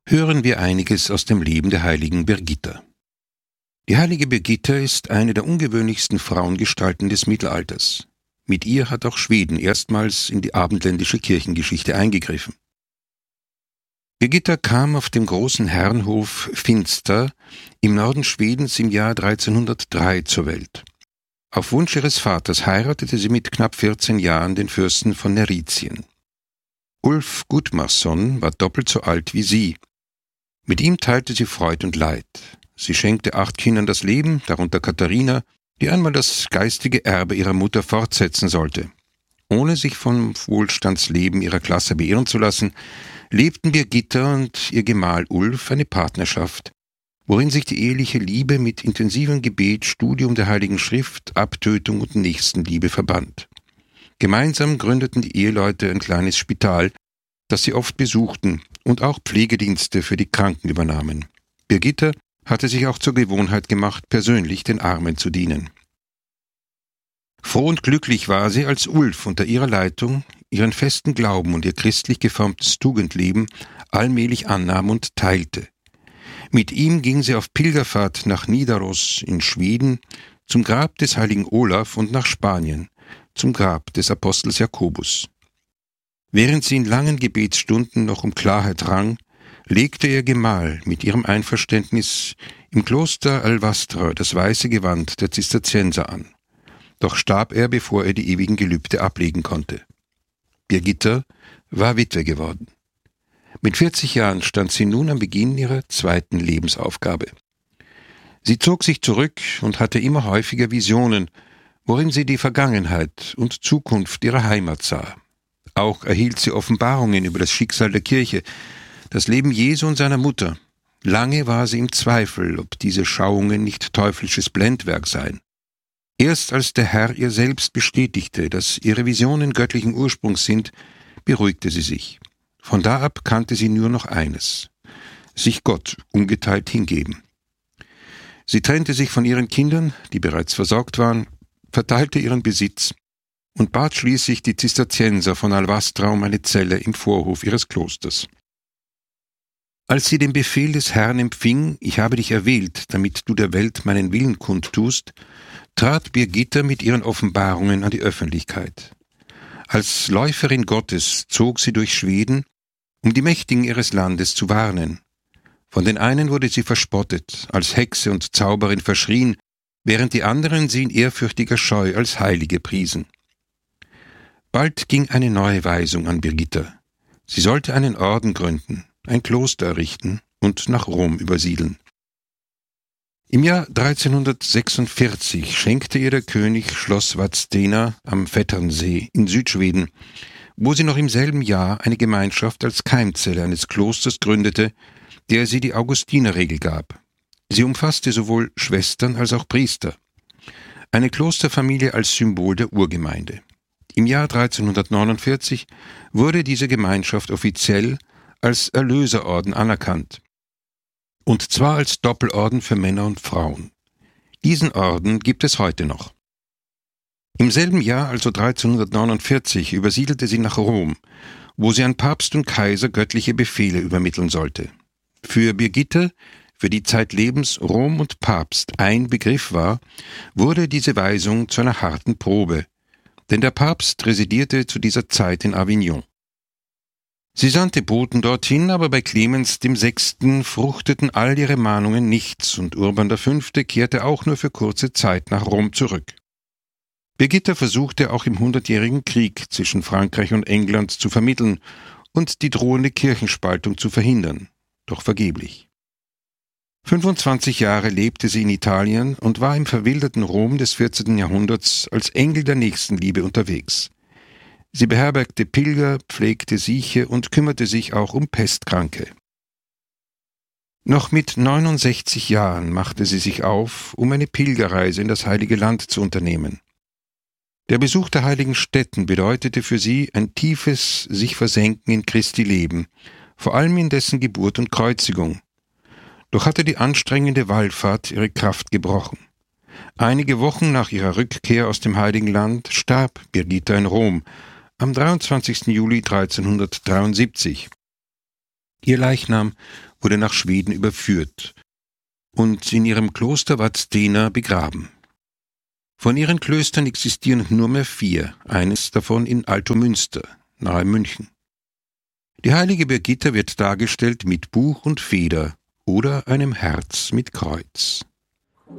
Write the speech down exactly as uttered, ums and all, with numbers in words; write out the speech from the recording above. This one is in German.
hören wir einiges aus dem Leben der heiligen Birgitta. Die heilige Birgitta ist eine der ungewöhnlichsten Frauengestalten des Mittelalters. Mit ihr hat auch Schweden erstmals in die abendländische Kirchengeschichte eingegriffen. Birgitta kam auf dem großen Herrenhof Finster im Norden Schwedens im Jahr dreizehnhundertdrei zur Welt. Auf Wunsch ihres Vaters heiratete sie mit knapp vierzehn Jahren den Fürsten von Nerizien. Ulf Gudmarsson war doppelt so alt wie sie. Mit ihm teilte sie Freud und Leid. Sie schenkte acht Kindern das Leben, darunter Katharina, die einmal das geistige Erbe ihrer Mutter fortsetzen sollte. Ohne sich vom Wohlstandsleben ihrer Klasse beirren zu lassen, lebten Birgitta und ihr Gemahl Ulf eine Partnerschaft, worin sich die eheliche Liebe mit intensivem Gebet, Studium der Heiligen Schrift, Abtötung und Nächstenliebe verband. Gemeinsam gründeten die Eheleute ein kleines Spital, das sie oft besuchten und auch Pflegedienste für die Kranken übernahmen. Birgitta hatte sich auch zur Gewohnheit gemacht, persönlich den Armen zu dienen. Froh und glücklich war sie, als Ulf unter ihrer Leitung ihren festen Glauben und ihr christlich geformtes Tugendleben allmählich annahm und teilte. Mit ihm ging sie auf Pilgerfahrt nach Nidaros in Schweden, zum Grab des heiligen Olaf und nach Spanien, zum Grab des Apostels Jakobus. Während sie in langen Gebetsstunden noch um Klarheit rang, legte ihr Gemahl mit ihrem Einverständnis im Kloster Alvastra das weiße Gewand der Zisterzienser an. Doch starb er, bevor er die ewigen Gelübde ablegen konnte. Birgitta war Witwe geworden. Mit vierzig Jahren stand sie nun am Beginn ihrer zweiten Lebensaufgabe. Sie zog sich zurück und hatte immer häufiger Visionen, worin sie die Vergangenheit und Zukunft ihrer Heimat sah. Auch erhielt sie Offenbarungen über das Schicksal der Kirche, das Leben Jesu und seiner Mutter. Lange war sie im Zweifel, ob diese Schauungen nicht teuflisches Blendwerk seien. Erst als der Herr ihr selbst bestätigte, dass ihre Visionen göttlichen Ursprungs sind, beruhigte sie sich. Von da ab kannte sie nur noch eines: sich Gott ungeteilt hingeben. Sie trennte sich von ihren Kindern, die bereits versorgt waren, verteilte ihren Besitz und bat schließlich die Zisterzienser von Alvastra um eine Zelle im Vorhof ihres Klosters. Als sie den Befehl des Herrn empfing, ich habe dich erwählt, damit du der Welt meinen Willen kundtust, trat Birgitta mit ihren Offenbarungen an die Öffentlichkeit. Als Läuferin Gottes zog sie durch Schweden, um die Mächtigen ihres Landes zu warnen. Von den einen wurde sie verspottet, als Hexe und Zauberin verschrien, während die anderen sie in ehrfürchtiger Scheu als Heilige priesen. Bald ging eine neue Weisung an Birgitta. Sie sollte einen Orden gründen, ein Kloster errichten und nach Rom übersiedeln. Im Jahr dreizehnhundertsechsundvierzig schenkte ihr der König Schloss Vadstena am Vetternsee in Südschweden, wo sie noch im selben Jahr eine Gemeinschaft als Keimzelle eines Klosters gründete, der sie die Augustinerregel gab. Sie umfasste sowohl Schwestern als auch Priester. Eine Klosterfamilie als Symbol der Urgemeinde. Im Jahr dreizehnhundertneunundvierzig wurde diese Gemeinschaft offiziell als Erlöserorden anerkannt. Und zwar als Doppelorden für Männer und Frauen. Diesen Orden gibt es heute noch. Im selben Jahr, also dreizehnhundertneunundvierzig, übersiedelte sie nach Rom, wo sie an Papst und Kaiser göttliche Befehle übermitteln sollte. Für Birgitta, für die zeitlebens Rom und Papst ein Begriff war, wurde diese Weisung zu einer harten Probe, denn der Papst residierte zu dieser Zeit in Avignon. Sie sandte Boten dorthin, aber bei Clemens dem Sechsten fruchteten all ihre Mahnungen nichts und Urban der Fünfte kehrte auch nur für kurze Zeit nach Rom zurück. Birgitta versuchte auch im Hundertjährigen Krieg zwischen Frankreich und England zu vermitteln und die drohende Kirchenspaltung zu verhindern, doch vergeblich. fünfundzwanzig Jahre lebte sie in Italien und war im verwilderten Rom des vierzehnten Jahrhunderts als Engel der Nächstenliebe unterwegs. Sie beherbergte Pilger, pflegte Sieche und kümmerte sich auch um Pestkranke. Noch mit neunundsechzig Jahren machte sie sich auf, um eine Pilgerreise in das Heilige Land zu unternehmen. Der Besuch der heiligen Stätten bedeutete für sie ein tiefes sich versenken in Christi Leben, vor allem in dessen Geburt und Kreuzigung. Doch hatte die anstrengende Wallfahrt ihre Kraft gebrochen. Einige Wochen nach ihrer Rückkehr aus dem Heiligen Land starb Birgitta in Rom, am dreiundzwanzigsten Juli dreizehnhundertdreiundsiebzig. Ihr Leichnam wurde nach Schweden überführt und in ihrem Kloster Vadstena begraben. Von ihren Klöstern existieren nur mehr vier, eines davon in Altomünster, nahe München. Die heilige Birgitta wird dargestellt mit Buch und Feder oder einem Herz mit Kreuz.